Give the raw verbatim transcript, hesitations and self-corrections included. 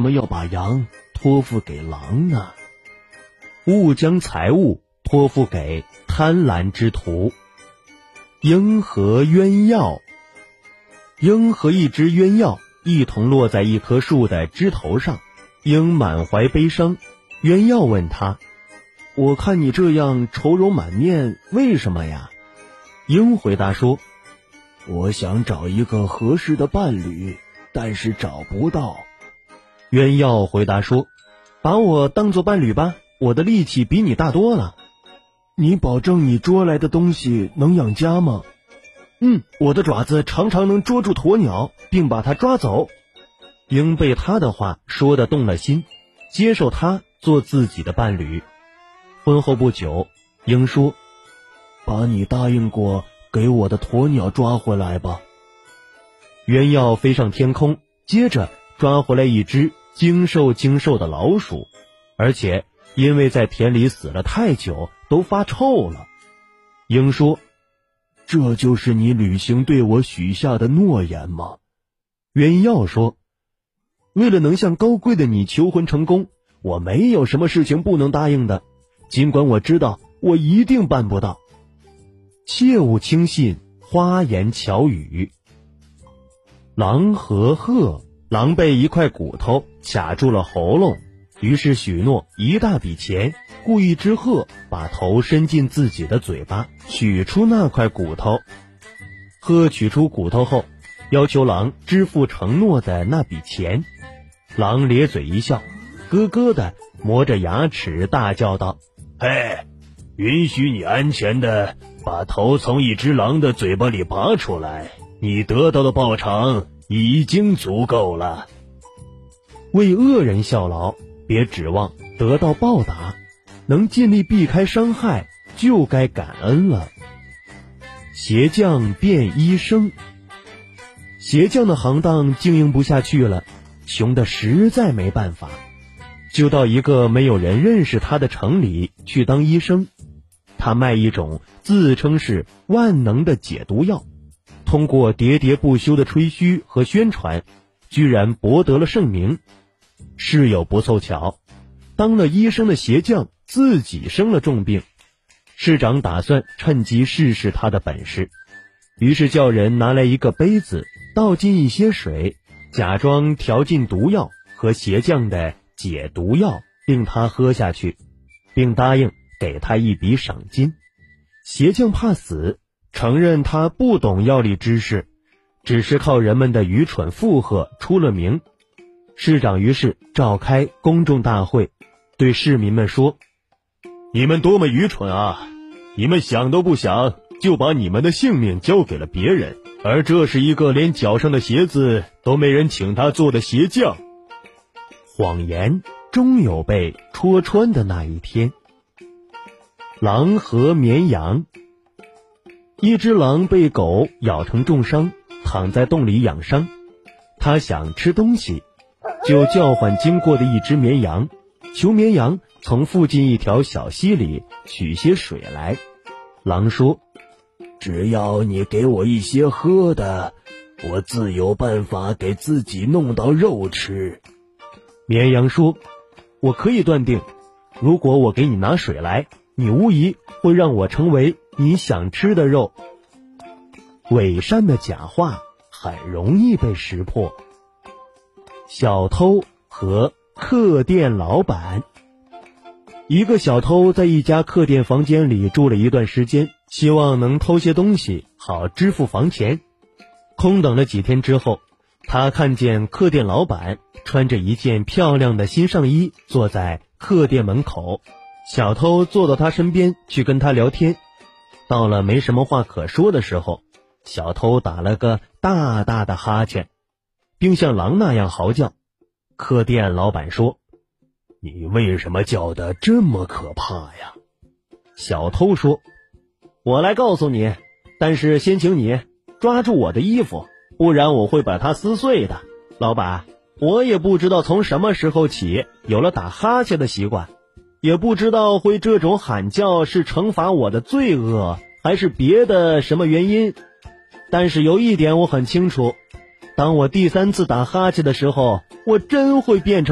什么要把羊托付给狼呢？勿将财物托付给贪婪之徒。鹰和鸳鸯。鹰和一只鸳鸯一同落在一棵树的枝头上，鹰满怀悲伤。鸳鸯问他：我看你这样愁容满面，为什么呀？鹰回答说：我想找一个合适的伴侣，但是找不到。鸳鸯回答说：把我当作伴侣吧，我的力气比你大多了。你保证你捉来的东西能养家吗？嗯，我的爪子常常能捉住鸵鸟，并把它抓走。鹰被他的话说得动了心，接受他做自己的伴侣。婚后不久，鹰说：把你答应过给我的鸵鸟抓回来吧。鸳鸯飞上天空，接着抓回来一只精瘦精瘦的老鼠，而且因为在田里死了太久，都发臭了。鹰说：这就是你履行对我许下的诺言吗？鸳鸯说：为了能向高贵的你求婚成功，我没有什么事情不能答应的，尽管我知道我一定办不到。切勿轻信花言巧语。狼和鹤。狼被一块骨头卡住了喉咙，于是许诺一大笔钱，雇一只鹤把头伸进自己的嘴巴，取出那块骨头。鹤取出骨头后，要求狼支付承诺的那笔钱。狼咧嘴一笑，咯咯地磨着牙齿大叫道：嘿，允许你安全地把头从一只狼的嘴巴里拔出来，你得到的报偿已经足够了。为恶人效劳，别指望得到报答，能尽力避开伤害，就该感恩了。鞋匠变医生。鞋匠的行当经营不下去了，穷得实在没办法，就到一个没有人认识他的城里去当医生。他卖一种自称是万能的解毒药，通过喋喋不休的吹嘘和宣传，居然博得了盛名。事有不凑巧，当了医生的鞋匠自己生了重病，市长打算趁机试试他的本事，于是叫人拿来一个杯子，倒进一些水，假装调进毒药和鞋匠的解毒药，令他喝下去，并答应给他一笔赏金。鞋匠怕死，承认他不懂药理知识，只是靠人们的愚蠢附和出了名。市长于是召开公众大会，对市民们说：你们多么愚蠢啊！你们想都不想就把你们的性命交给了别人，而这是一个连脚上的鞋子都没人请他做的鞋匠。谎言终有被戳穿的那一天。狼和绵羊。一只狼被狗咬成重伤，躺在洞里养伤。它想吃东西，就叫唤经过的一只绵羊，求绵羊从附近一条小溪里取些水来。狼说：只要你给我一些喝的，我自有办法给自己弄到肉吃。绵羊说：我可以断定，如果我给你拿水来，你无疑会让我成为你想吃的肉。伪善的假话很容易被识破。小偷和客店老板。一个小偷在一家客店房间里住了一段时间，希望能偷些东西好支付房钱。空等了几天之后，他看见客店老板穿着一件漂亮的新上衣坐在客店门口，小偷坐到他身边去跟他聊天。到了没什么话可说的时候，小偷打了个大大的哈欠，并像狼那样嚎叫。客店老板说：你为什么叫得这么可怕呀？小偷说：我来告诉你，但是先请你抓住我的衣服，不然我会把它撕碎的。老板，我也不知道从什么时候起有了打哈欠的习惯，也不知道会这种喊叫是惩罚我的罪恶，还是别的什么原因。但是有一点我很清楚，当我第三次打哈欠的时候，我真会变成